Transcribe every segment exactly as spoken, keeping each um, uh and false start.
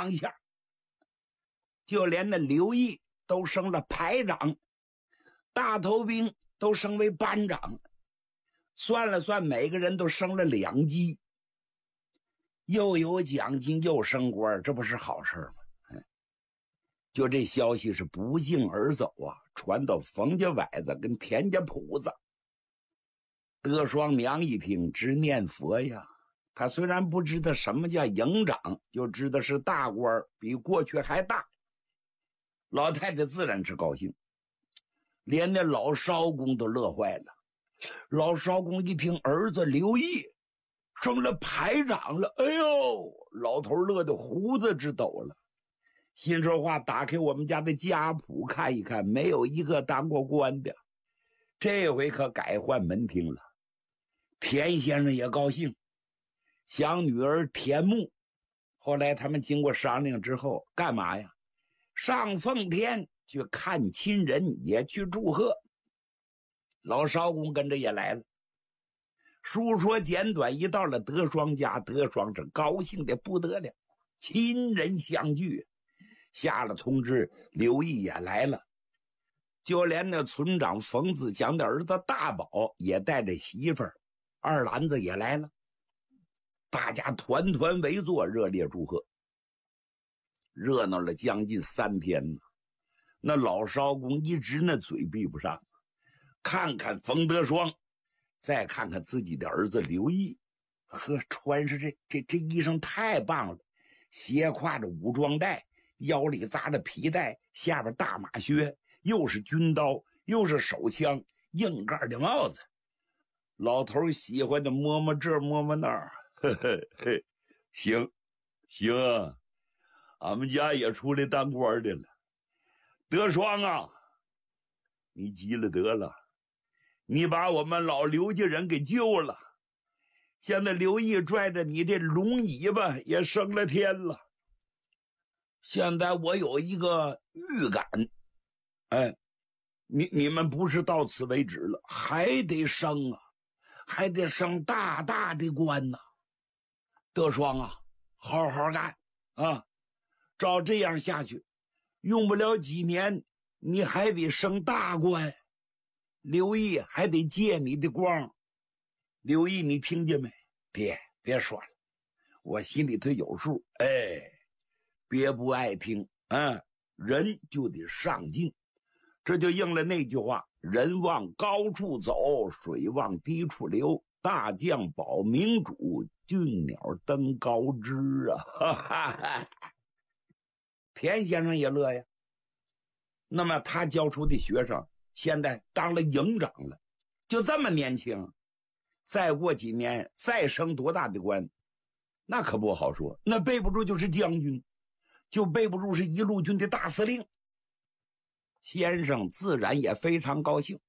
当下，就连那刘毅都升了排长，大头兵都升为班长，算了算，每个人都升了两级，又有奖金又升官，这不是好事吗？就这消息是不胫而走啊，传到冯家崴子跟田家铺子。德双娘一听，直念佛呀。他虽然不知道什么叫营长，就知道是大官，比过去还大。老太太自然是高兴，连那老艄公都乐坏了。老艄公一听儿子刘毅升了排长了，哎呦，老头乐得胡子直抖了。心说话，打开我们家的家谱看一看，没有一个当过官的，这回可改换门庭了。田先生也高兴，想女儿田木。后来他们经过商量之后，干嘛呀？上奉天去看亲人，也去祝贺。老艄公跟着也来了。书说简短，一到了德双家，德双是高兴的不得了，亲人相聚。下了通知，刘毅也来了，就连那村长冯子强的儿子大宝也带着媳妇儿二兰子也来了，大家团团围坐，热烈祝贺，热闹了将近三天呢。那老艄公一直那嘴闭不上，看看冯德双，再看看自己的儿子刘毅，呵，穿上这这这衣裳太棒了，斜挎着武装带，腰里扎着皮带，下边大马靴，又是军刀，又是手枪，硬盖的帽子。老头喜欢的摸摸这摸摸那儿，呵呵呵，行行啊，俺们家也出来当官的了。德双啊，你急了得了，你把我们老刘家人给救了，现在刘毅拽着你这龙尾巴也升了天了。现在我有一个预感，哎，你你们不是到此为止了，还得升啊，还得升大大的官呢。德双啊，好好干啊，照这样下去，用不了几年，你还得升大官。刘毅还得借你的光。刘毅，你听见没？爹，别说了，我心里头有数。哎。别不爱听啊！人就得上进，这就应了那句话：人往高处走，水往低处流。大将保明主，俊鸟登高枝啊！哈哈哈。田先生也乐呀。那么他教出的学生现在当了营长了，就这么年轻，再过几年再升多大的官，那可不好说，那背不住就是将军，就背不住是一路军的大司令。先生自然也非常高兴。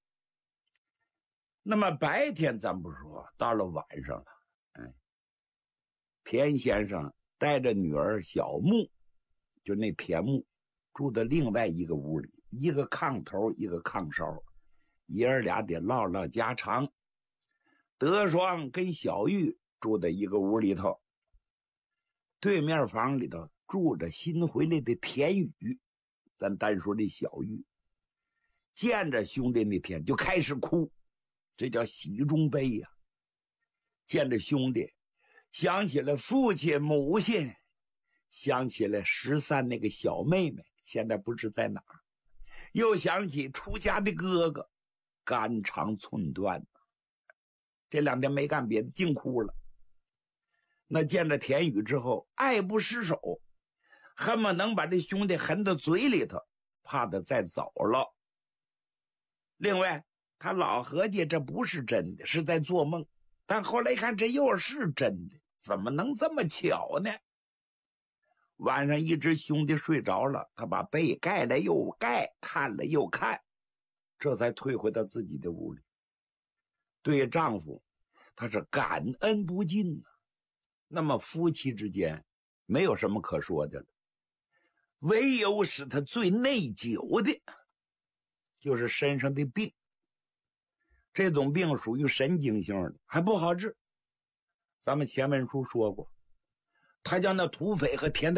那么白天咱不说，到了晚上了，哎，田先生带着女儿小木，就那田木，住在另外一个屋里，一个炕头一个炕梢，爷儿俩得唠唠家常。德双跟小玉住在一个屋里头，对面房里头住着新回来的田宇。咱单说这小玉，见着兄弟那天就开始哭，这叫喜中悲呀、啊。见着兄弟，想起了父亲母亲，想起了十三那个小妹妹，现在不知在哪儿，又想起出家的哥哥，肝肠寸断。这两天没干别的，净哭了。那见着田宇之后，爱不释手，恨不能把这兄弟含到嘴里头，怕他再走了。另外他老合计这不是真的，是在做梦，但后来一看这又是真的，怎么能这么巧呢？晚上一直兄弟睡着了，他把被盖了又盖，看了又看，这才退回到自己的屋里。对丈夫他是感恩不尽啊。那么夫妻之间没有什么可说的了，唯有使他最内疚的就是身上的病。这种病属于神经性的，还不好治。咱们前文书说过，他叫那土匪和田